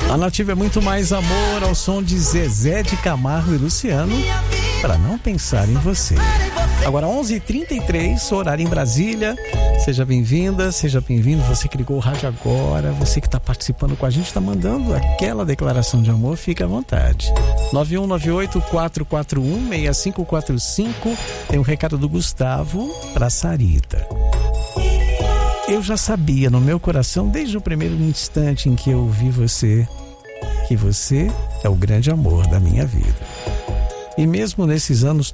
A Nativa é muito mais amor, ao som de Zezé de Camargo e Luciano, para não pensar em você. Agora 11h33, horário em Brasília. Seja bem-vinda, seja bem-vindo. Você que ligou o rádio agora, você que está participando com a gente, está mandando aquela declaração de amor, fique à vontade. 9198-441-6545. Tem um recado do Gustavo para Sarita. Eu já sabia no meu coração, desde o primeiro instante em que eu vi você, que você é o grande amor da minha vida. E mesmo nesses anos